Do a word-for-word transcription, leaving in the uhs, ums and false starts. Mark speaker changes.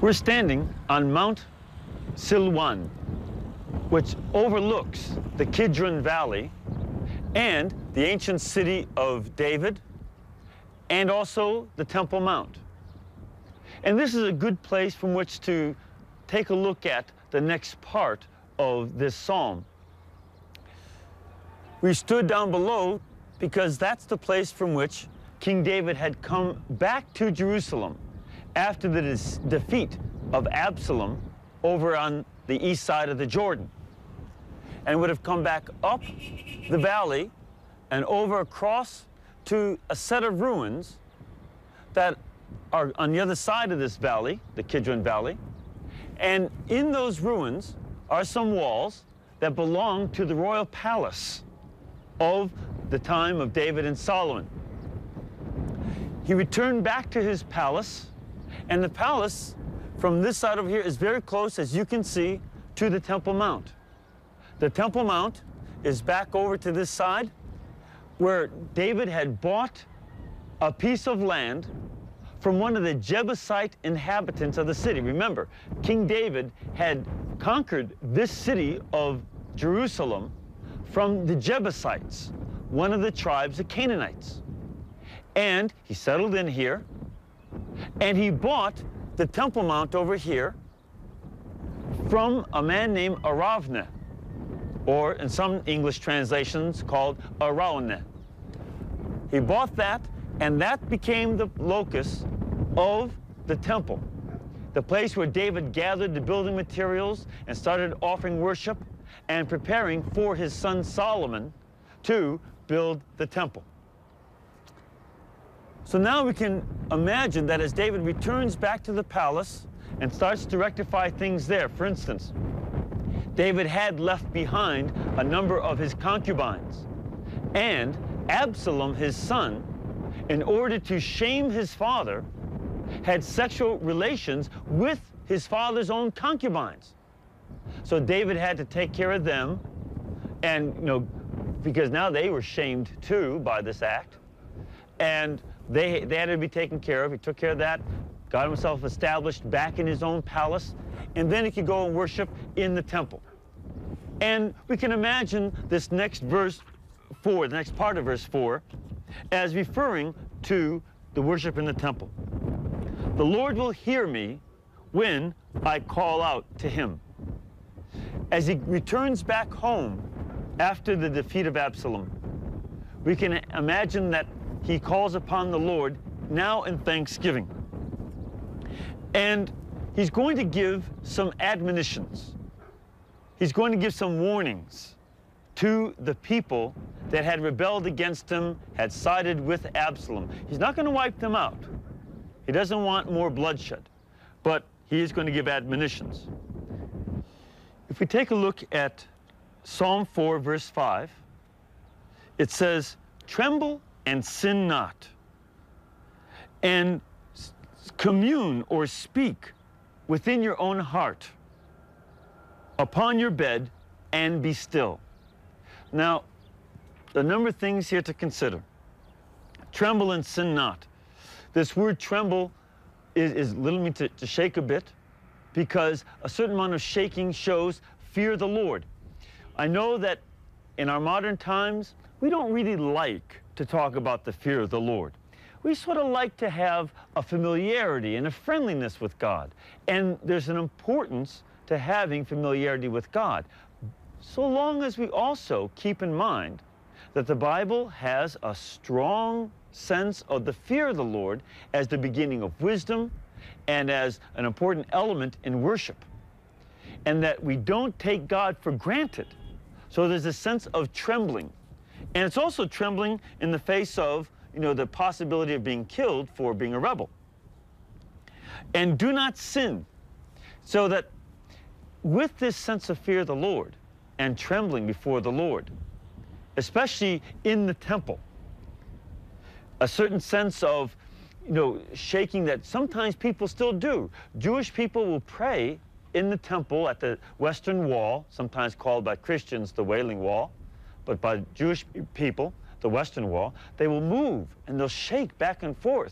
Speaker 1: We're standing on Mount Silwan, which overlooks the Kidron Valley and the ancient city of David, and also the Temple Mount. And this is a good place from which to take a look at the next part of this psalm. We stood down below because that's the place from which King David had come back to Jerusalem after the defeat of Absalom over on the east side of the Jordan, and would have come back up the valley and over across to a set of ruins that are on the other side of this valley, the Kidron Valley. And in those ruins are some walls that belong to the royal palace of the time of David and Solomon. He returned back to his palace, and the palace from this side over here is very close, as you can see, to the Temple Mount. The Temple Mount is back over to this side, where David had bought a piece of land from one of the Jebusite inhabitants of the city. Remember, King David had conquered this city of Jerusalem from the Jebusites, one of the tribes of Canaanites. And he settled in here, and he bought the Temple Mount over here from a man named Aravneh, or in some English translations called Araunah. He bought that, and that became the locus of the temple, the place where David gathered the building materials and started offering worship and preparing for his son Solomon to build the temple. So now we can imagine that as David returns back to the palace and starts to rectify things there, for instance, David had left behind a number of his concubines, and Absalom, his son, in order to shame his father, had sexual relations with his father's own concubines. So David had to take care of them, and, you know, because now they were shamed too by this act, and they, they had to be taken care of. He took care of that, got himself established back in his own palace, and then he could go and worship in the temple. And we can imagine this next verse four, the next part of verse four, as referring to the worship in the temple. The Lord will hear me when I call out to him. As he returns back home after the defeat of Absalom, we can imagine that he calls upon the Lord now in thanksgiving. And he's going to give some admonitions. He's going to give some warnings to the people that had rebelled against him, had sided with Absalom. He's not going to wipe them out. He doesn't want more bloodshed, but he is going to give admonitions. If we take a look at Psalm four, verse five, it says, "Tremble and sin not, and commune or speak within your own heart, upon your bed, and be still." Now, a number of things here to consider. Tremble and sin not. This word tremble is, is literally to, to shake a bit, because a certain amount of shaking shows fear the Lord. I know that in our modern times, we don't really like to talk about the fear of the Lord. We sort of like to have a familiarity and a friendliness with God. And there's an importance to having familiarity with God, so long as we also keep in mind that the Bible has a strong sense of the fear of the Lord as the beginning of wisdom and as an important element in worship, and that we don't take God for granted. So there's a sense of trembling, and it's also trembling in the face of, you know, the possibility of being killed for being a rebel. And do not sin, so that with this sense of fear of the Lord and trembling before the Lord, especially in the temple, a certain sense of, you know, shaking that sometimes people still do. Jewish people will pray in the temple at the Western Wall, sometimes called by Christians the Wailing Wall, but by Jewish people, the Western Wall, they will move and they'll shake back and forth